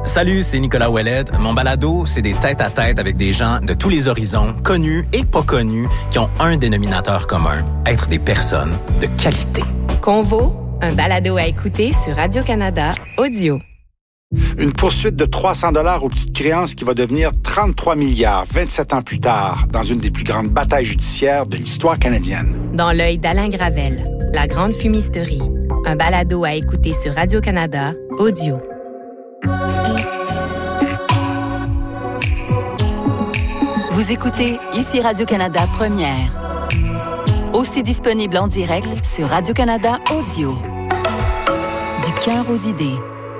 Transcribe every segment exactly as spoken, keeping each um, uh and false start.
Salut, c'est Nicolas Ouellette. Mon balado, c'est des tête-à-tête avec des gens de tous les horizons, connus et pas connus, qui ont un dénominateur commun, être des personnes de qualité. Convo, un balado à écouter sur Radio-Canada Audio. Une poursuite de trois cents dollars aux petites créances qui va devenir trente-trois milliards vingt-sept ans plus tard, dans une des plus grandes batailles judiciaires de l'histoire canadienne. Dans l'œil d'Alain Gravel, La Grande Fumisterie, un balado à écouter sur Radio-Canada Audio. Vous écoutez ici Radio-Canada Première. Aussi disponible en direct sur Radio-Canada Audio. Du cœur aux idées.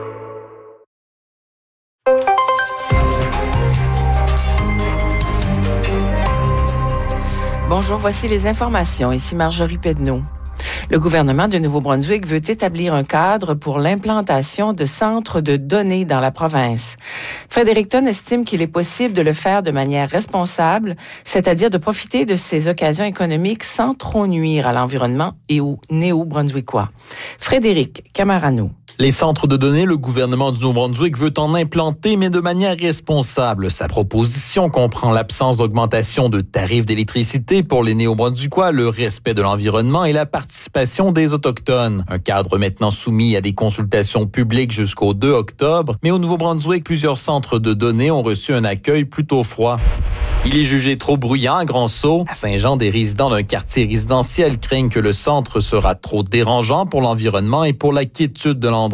Bonjour, voici les informations. Ici Marjorie Pedneau. Le gouvernement du Nouveau-Brunswick veut établir un cadre pour l'implantation de centres de données dans la province. Fredericton estime qu'il est possible de le faire de manière responsable, c'est-à-dire de profiter de ces occasions économiques sans trop nuire à l'environnement et aux néo-brunswickois. Frédéric Camarano. Les centres de données, le gouvernement du Nouveau-Brunswick veut en implanter, mais de manière responsable. Sa proposition comprend l'absence d'augmentation de tarifs d'électricité pour les néo-brunswickois, le respect de l'environnement et la participation des Autochtones. Un cadre maintenant soumis à des consultations publiques jusqu'au deux octobre, mais au Nouveau-Brunswick, plusieurs centres de données ont reçu un accueil plutôt froid. Il est jugé trop bruyant à Grand-Sault. À Saint-Jean, des résidents d'un quartier résidentiel craignent que le centre sera trop dérangeant pour l'environnement et pour la quiétude de l'endroit.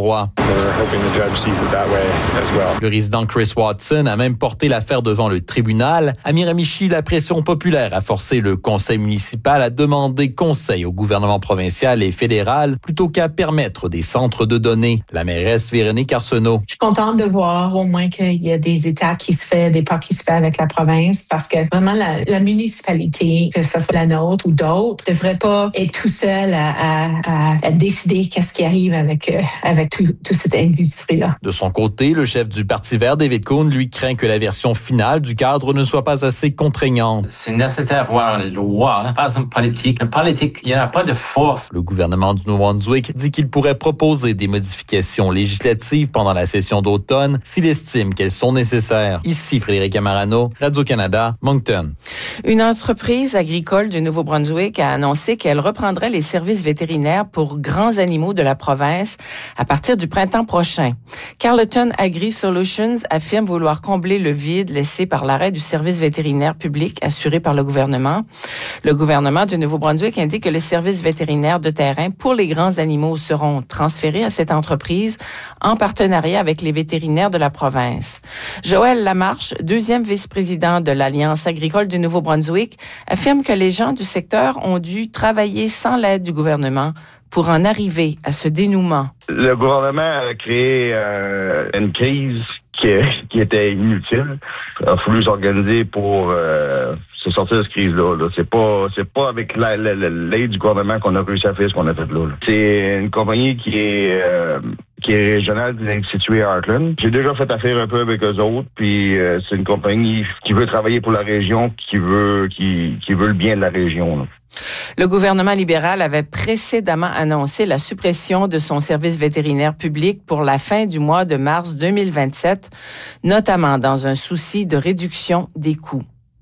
Le résident Chris Watson a même porté l'affaire devant le tribunal. À Miramichi, la pression populaire a forcé le conseil municipal à demander conseil au gouvernement provincial et fédéral plutôt qu'à permettre des centres de données. La mairesse Véronique Arsenault. Je suis contente de voir au moins qu'il y a des états qui se fait, des pas qui se fait avec la province parce que vraiment la, la municipalité, que ce soit la nôtre ou d'autres, ne devrait pas être tout seul à, à, à décider qu'est-ce qui arrive avec, euh, avec tout, toute cette industrie-là. De son côté, le chef du Parti vert, David Cohn, lui craint que la version finale du cadre ne soit pas assez contraignante. C'est nécessaire d'avoir une loi, hein, pas une politique. Une politique, il n'y a pas de force. Le gouvernement du Nouveau-Brunswick dit qu'il pourrait proposer des modifications législatives pendant la session d'automne s'il estime qu'elles sont nécessaires. Ici, Frédéric Camarano, Radio-Canada, Moncton. Une entreprise agricole du Nouveau-Brunswick a annoncé qu'elle reprendrait les services vétérinaires pour grands animaux de la province à partir du printemps prochain. Carleton Agri Solutions affirme vouloir combler le vide laissé par l'arrêt du service vétérinaire public assuré par le gouvernement. Le gouvernement du Nouveau-Brunswick indique que les services vétérinaires de terrain pour les grands animaux seront transférés à cette entreprise en partenariat avec les vétérinaires de la province. Joël Lamarche, deuxième vice-président de l'Alliance agricole du Nouveau-Brunswick, affirme que les gens du secteur ont dû travailler sans l'aide du gouvernement pour en arriver à ce dénouement. Le gouvernement a créé euh, une crise qui, qui était inutile. Il a fallu s'organiser pour euh, se sortir de cette crise-là. Là. C'est pas c'est pas avec la, la, la, l'aide du gouvernement qu'on a réussi à faire ce qu'on a fait là. là. C'est une compagnie qui est euh, qui est régionale, située à Heartland. J'ai déjà fait affaire un peu avec eux autres, puis euh, c'est une compagnie qui veut travailler pour la région, qui veut qui, qui veut le bien de la région. Là. Le gouvernement libéral avait précédemment annoncé la suppression de son service vétérinaire public pour la fin du mois de mars deux mille vingt-sept, notamment dans un souci de réduction des coûts.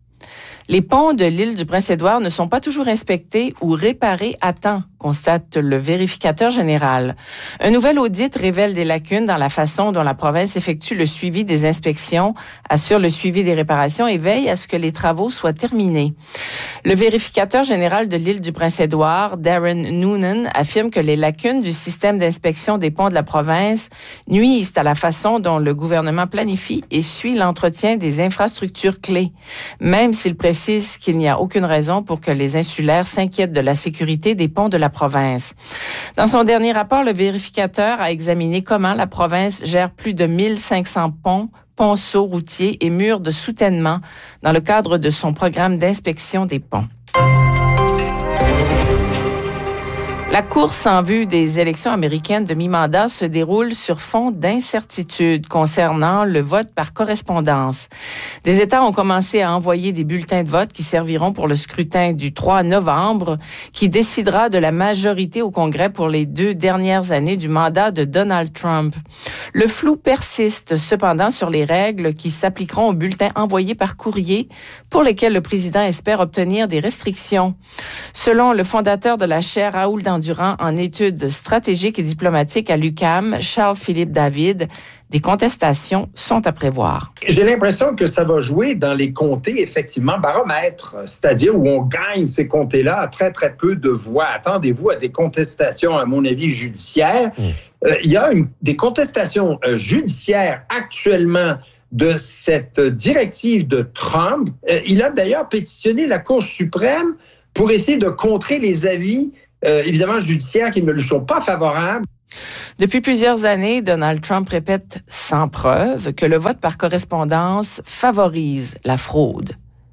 Les ponts de l'île du Prince-Édouard ne sont pas toujours inspectés ou réparés à temps, constate le vérificateur général. Un nouvel audit révèle des lacunes dans la façon dont la province effectue le suivi des inspections, assure le suivi des réparations et veille à ce que les travaux soient terminés. Le vérificateur général de l'île du Prince-Édouard, Darren Noonan, affirme que les lacunes du système d'inspection des ponts de la province nuisent à la façon dont le gouvernement planifie et suit l'entretien des infrastructures clés, même s'il précise qu'il n'y a aucune raison pour que les insulaires s'inquiètent de la sécurité des ponts de la province. Dans son dernier rapport, le vérificateur a examiné comment la province gère plus de mille cinq cents ponts, ponceaux routiers et murs de soutènement dans le cadre de son programme d'inspection des ponts. La course en vue des élections américaines de mi-mandat se déroule sur fond d'incertitude concernant le vote par correspondance. Des États ont commencé à envoyer des bulletins de vote qui serviront pour le scrutin du trois novembre, qui décidera de la majorité au Congrès pour les deux dernières années du mandat de Donald Trump. Le flou persiste cependant sur les règles qui s'appliqueront aux bulletins envoyés par courrier, pour lesquels le président espère obtenir des restrictions. Selon le fondateur de la chaire Raoul Dandurand en études stratégiques et diplomatiques à l'U Q A M, Charles-Philippe David, des contestations sont à prévoir. J'ai l'impression que ça va jouer dans les comtés, effectivement, baromètres, c'est-à-dire où on gagne ces comtés-là à très, très peu de voix. Attendez-vous à des contestations, à mon avis, judiciaires. Mmh. Euh, il y a une, des contestations euh, judiciaires actuellement de cette directive de Trump. Euh, il a d'ailleurs pétitionné la Cour suprême pour essayer de contrer les avis, euh, évidemment, judiciaires qui ne lui sont pas favorables. Depuis plusieurs années, Donald Trump répète sans preuve que le vote par correspondance favorise la fraude.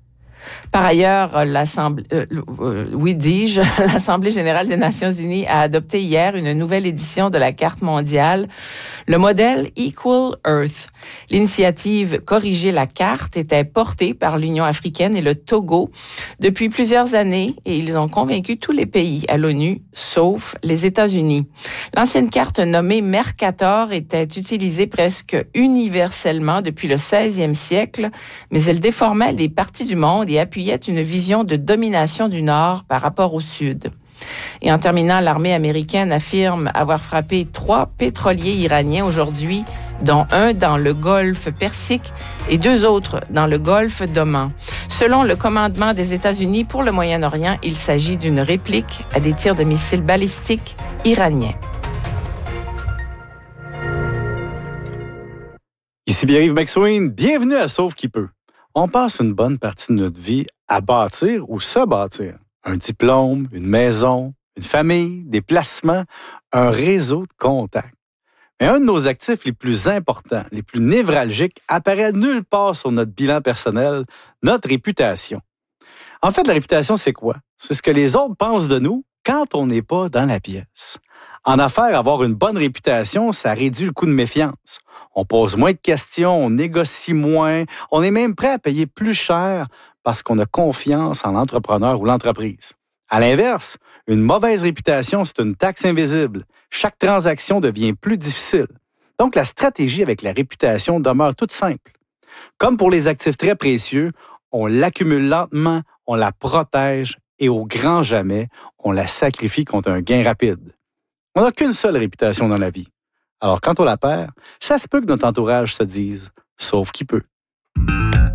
Par ailleurs, l'Assemblée, euh, euh, oui dis-je, l'Assemblée générale des Nations unies a adopté hier une nouvelle édition de la Carte mondiale, le modèle Equal Earth. L'initiative Corriger la carte était portée par l'Union africaine et le Togo depuis plusieurs années et ils ont convaincu tous les pays à l'ONU, sauf les États-Unis. L'ancienne carte nommée Mercator était utilisée presque universellement depuis le seizième siècle, mais elle déformait les parties du monde et appuyait une vision de domination du Nord par rapport au Sud. Et en terminant, l'armée américaine affirme avoir frappé trois pétroliers iraniens aujourd'hui, dont un dans le golfe Persique et deux autres dans le golfe d'Oman. Selon le commandement des États-Unis pour le Moyen-Orient, il s'agit d'une réplique à des tirs de missiles balistiques iraniens. Ici Pierre-Yves McSween, bienvenue à Sauve qui peut. On passe une bonne partie de notre vie à bâtir ou se bâtir. Un diplôme, une maison, une famille, des placements, un réseau de contacts. Mais un de nos actifs les plus importants, les plus névralgiques, apparaît nulle part sur notre bilan personnel, notre réputation. En fait, la réputation, c'est quoi? C'est ce que les autres pensent de nous quand on n'est pas dans la pièce. En affaires, avoir une bonne réputation, ça réduit le coût de méfiance. On pose moins de questions, on négocie moins, on est même prêt à payer plus cher parce qu'on a confiance en l'entrepreneur ou l'entreprise. À l'inverse, une mauvaise réputation, c'est une taxe invisible. Chaque transaction devient plus difficile. Donc, la stratégie avec la réputation demeure toute simple. Comme pour les actifs très précieux, on l'accumule lentement, on la protège et au grand jamais, on la sacrifie contre un gain rapide. On n'a qu'une seule réputation dans la vie. Alors, quand on la perd, ça se peut que notre entourage se dise « sauf qui peut ».